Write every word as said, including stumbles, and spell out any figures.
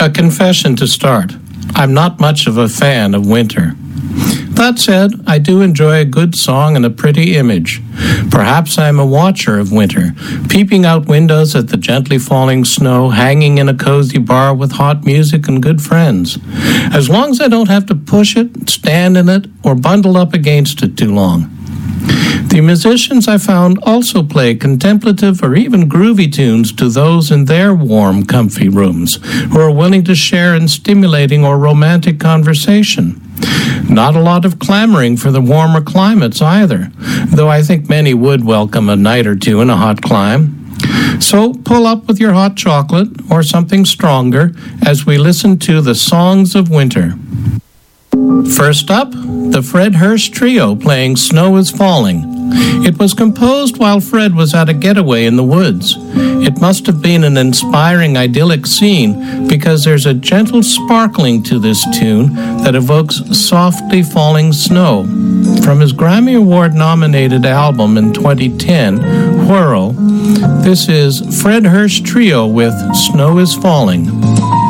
A confession to start. I'm not much of a fan of winter. That said, I do enjoy a good song and a pretty image. Perhaps I am a watcher of winter, peeping out windows at the gently falling snow, hanging in a cozy bar with hot music and good friends. As long as I don't have to push it, stand in it, or bundle up against it too long. The musicians I found also play contemplative or even groovy tunes to those in their warm, comfy rooms, who are willing to share in stimulating or romantic conversation. Not a lot of clamoring for the warmer climates either, though I think many would welcome a night or two in a hot clime. So pull up with your hot chocolate or something stronger as we listen to the Songs of Winter. First up, the Fred Hurst Trio playing Snow is Falling. It was composed while Fred was at a getaway in the woods. It must have been an inspiring, idyllic scene because there's a gentle sparkling to this tune that evokes softly falling snow. From his Grammy Award-nominated album in twenty ten, Whirl, this is Fred Hurst Trio with Snow is Falling.